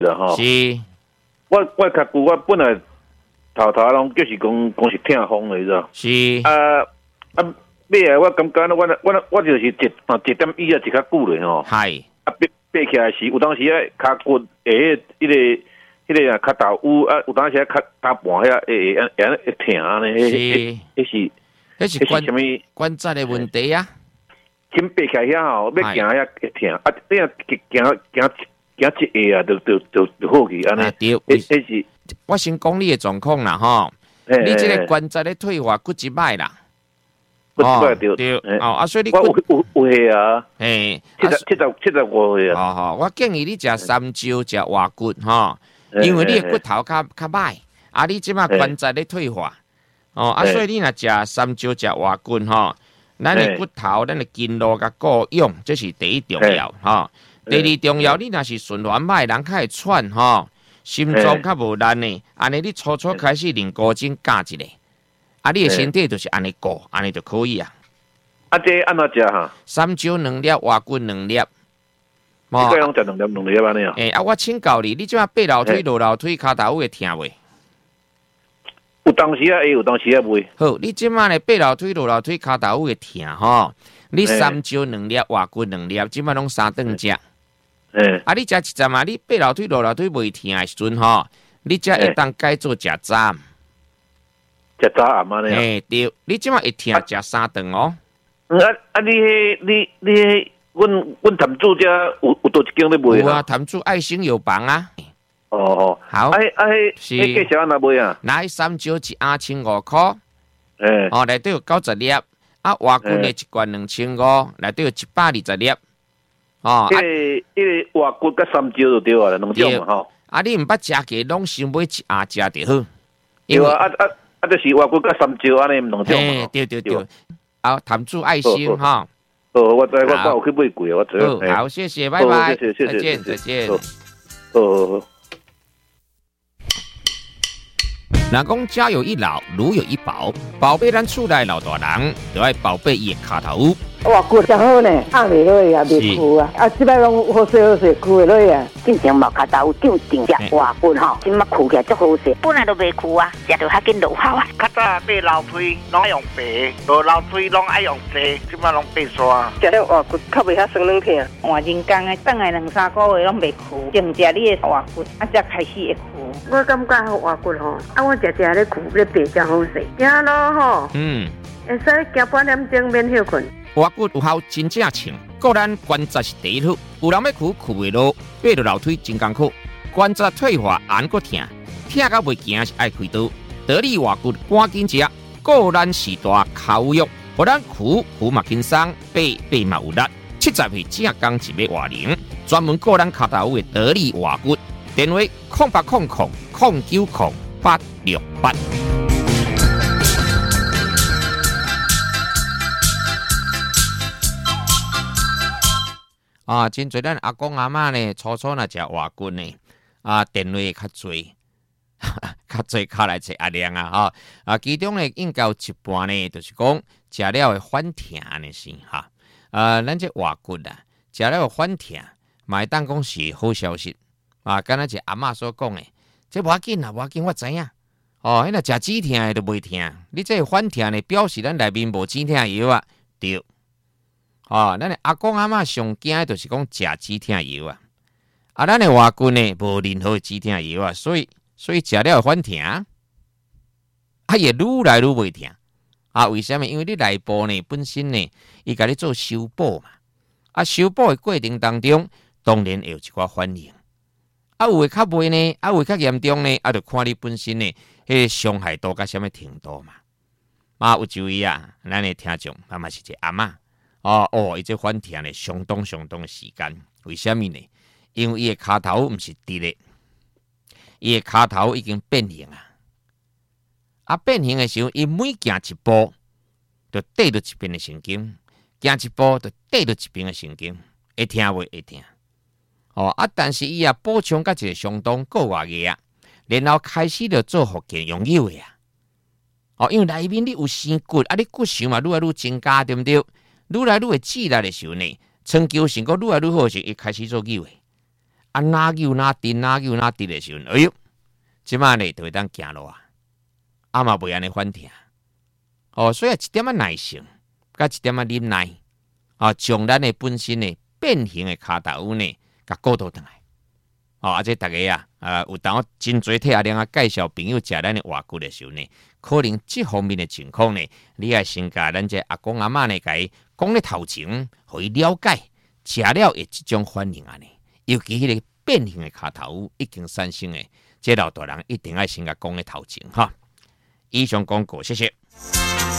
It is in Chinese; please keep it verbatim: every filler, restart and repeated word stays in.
的吼。 是， 我我脚骨我本来头头拢就是讲讲是痛风的，你知道？ 是啊啊，尾来我感觉我我我就是一啊一点以啊一较久咧吼。 系啊，爬爬起来时，有当时啊脚骨诶，迄个迄个啊脚头乌啊，有当时啊脚脚盘遐会会会会疼咧。 是， 迄是迄是关什么？ 关节的问题啊。 先爬起来遐吼，要行遐会疼，啊，你啊行行行行一下啊，就就就就好去安尼。 对， 迄迄是我先讲你的状况啦吼。你这个关节的退化骨质歹啦。 骨质歹对对哦，啊，所以你我有有有岁啊， 嘿， 七十七十七十五岁啊。 哦吼，我建议你食三椒，食蛙骨吼，因为你的骨头较较歹，啊，你即马关节咧退化，哦，啊，所以你若食三椒，食蛙骨吼，咱的骨头、咱的筋络甲固用，这是第一重要吼。第二重要，你若是循环歹，人较会喘吼，心脏较无力呢，安尼你初初开始啉高精加一个。啊，你的身体就是安尼过，安尼就可以啊。 啊，这安怎食哈？ 三椒两粒，蛙骨两粒。 哦，这样食两粒两粒安尼啊？ 诶，啊，我请教你，你即马爬楼梯、落楼梯，骹头会疼袂？ 有当时啊会，有当时啊袂。 好，你即马咧爬楼梯、落楼梯，骹头会疼吼。你三椒两粒，蛙骨两粒，即马拢三顿食。 诶， 啊，你食一阵嘛？你爬楼梯、落楼梯袂疼的时阵吼，你才会当改做食早。 食早暗安尼啊？ 诶，对，你即马会疼食三顿哦。 嗯啊啊！你迄你你迄，阮阮潭主遮有有倒一间咧卖啊？ 有啊，潭主爱心有房啊。 哦哦， 好， 啊啊迄迄价钱安怎卖啊？ 拿三椒一盒千五块， 诶， 哦，内底有九十粒，啊，蛙骨呢一罐两千五，内底有一百二十粒，哦， 迄个迄个蛙骨甲三椒就对啊，两种嘛吼。 啊，你毋捌食过，拢先买一盒食就好。 对啊，啊啊啊，就是蛙骨甲三椒安尼两种嘛。 对对对，好，潭主爱心哈。 哦，我知我我有去买过，我知。 好，谢谢，拜拜， 谢谢， 再见，再见。 哦。 人讲家有一老，如有一宝，宝贝咱厝内老大人，就要宝贝伊的骹头。 哇，骨真好呢，压袂落去啊，袂枯啊，啊，即摆拢好势好势，枯会落去啊。 进前毛骹头有长长食活骨吼，即马枯起来足好势，本来都袂枯啊，食着较紧落效啊。 较早爬楼梯拢爱用爬，落楼梯拢爱用坐，即马拢爬山。 食了活骨较袂遐酸软疼， 换人工的，等来两三个月拢袂枯，净食你的活骨，啊才开始会枯。 我感觉好活骨吼，啊我食食咧枯咧爬真好势，行路吼， 嗯， 会使行半点钟免休困。 活骨有效真正强，个咱关节是第一好。有人要苦苦袂落，爬落楼梯真艰苦，关节退化按个疼，疼到袂行是爱开刀。得力活骨赶紧食，个咱时大口肉，互咱苦苦嘛轻松，爬爬嘛有力。七十岁正刚一尾活龄，专门个咱脚头的得力活骨。电话空八空空空九空八六八。啊，真侪咱阿公阿嬷呢，初初若食活骨呢，啊，电话较侪，较侪卡来找阿亮啊，哈，啊，其中呢，应该有一半呢，就是讲食了会反疼呢是哈，啊，咱这活骨啊，食了会反疼，嘛会当讲是好消息啊，敢若是阿嬷所讲的，这无要紧啊，无要紧，我知影，哦，迄若食止疼的都袂疼，你这反疼呢，表示咱内面无止疼药啊，对。哦，咱的阿公阿嬷上惊的就是讲食止疼药啊，啊，咱的活骨呢无任何止疼药啊，所以所以食了会反疼，啊也愈来愈袂疼啊？为什么？因为你内部呢本身呢，伊甲你做修补嘛，啊，修补的过程当中，当然会有一寡反应，啊，有诶较袂呢，啊，有较严重呢，啊，就看你本身呢，迄个伤害度到什么程度嘛。啊，有注意啊，咱的听众妈妈是一个阿嬷。哦哦，伊这反疼呢，相当相当的时间，为什么呢？因为伊的骹头毋是直的，伊的骹头已经变形啊！啊，变形的时候，伊每行一步，就对到一边的神经，行一步就对到一边的神经，会疼袂会疼。哦啊，但是伊啊补充甲一个相当够外个啊，然后开始就做复健用药的啊。哦，因为内面你有生骨，啊，你骨数嘛愈来愈增加，对不对？愈来愈会挤力的时候呢，长久性个愈来愈好时，伊开始做救的。 啊哪有哪低哪有哪低的时候，哎呦，即马呢就会当行路啊，啊嘛袂安尼反疼。哦，所以一点仔耐性，甲一点仔忍耐，啊，将咱的本身的变形的骹头呢，甲顾倒转来。哦，啊，这大家啊，啊，有当我真侪体阿亮啊介绍朋友食咱的活骨的时候呢，可能这方面的情况呢，你也先甲咱这阿公阿嬷呢，甲伊讲咧头前，互伊了解，食了的这种反应安尼，尤其迄个变形的骹头已经产生的，这老大人一定要先甲讲咧头前哈。以上广告，谢谢。